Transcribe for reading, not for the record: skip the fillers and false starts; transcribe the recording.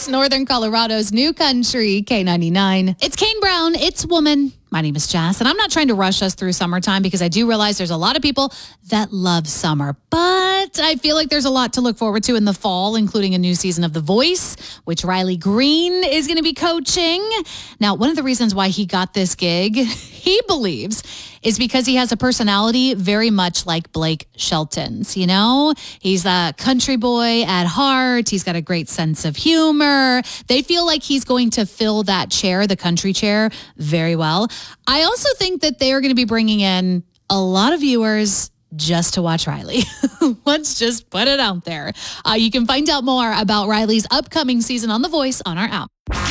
It's Northern Colorado's new country, K99. It's Kane Brown. It's Woman. My name is Jess, and I'm not trying to rush us through summertime because I do realize there's a lot of people that love summer. But I feel like there's a lot to look forward to in the fall, including a new season of The Voice, which Riley Green is going to be coaching. Now, one of the reasons why he got this gig, he believes, is because he has a personality very much like Blake Shelton's. You know, he's a country boy at heart. He's got a great sense of humor. They feel like he's going to fill that chair, the country chair, very well. I also think that they are going to be bringing in a lot of viewers just to watch Riley. Let's just put it out there. You can find out more about Riley's upcoming season on The Voice on our app.